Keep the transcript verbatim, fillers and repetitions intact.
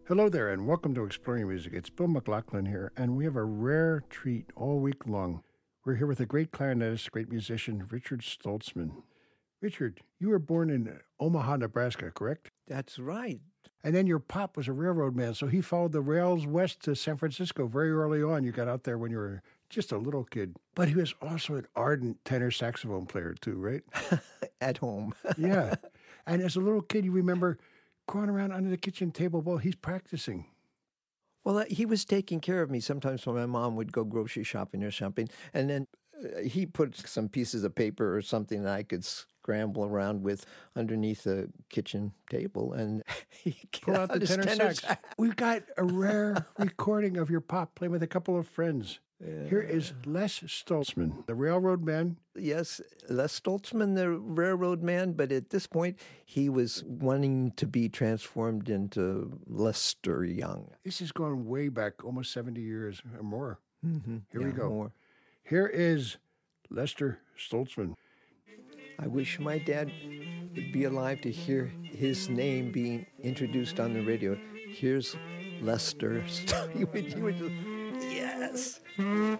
Hello there, and welcome to Exploring Music. It's Bill McLaughlin here, and we have a rare treat all week long. We're here with a great clarinetist, great musician, Richard Stoltzman. Richard, you were born in Omaha, Nebraska, correct? That's right. And then your pop was a railroad man, so he followed the rails west to San Francisco very early on. You got out there when you were just a little kid. But he was also an ardent tenor saxophone player too, right? At home. Yeah. And as a little kid, you remember crawling around under the kitchen table while he's practicing. Well, uh, he was taking care of me sometimes when my mom would go grocery shopping or something. And then uh, he put some pieces of paper or something that I could scramble around with underneath the kitchen table. And he pull out the tenor, tenor sax. sax. We've got a rare recording of your pop playing with a couple of friends. Yeah. Here is Les Stoltzman, the railroad man. Yes, Les Stoltzman, the railroad man, but at this point, he was wanting to be transformed into Lester Young. This is going way back, almost seventy years or more. Mm-hmm. Here yeah, we go. More. Here is Lester Stoltzman. I wish my dad would be alive to hear his name being introduced on the radio. Here's Lester. he would, he would, yes.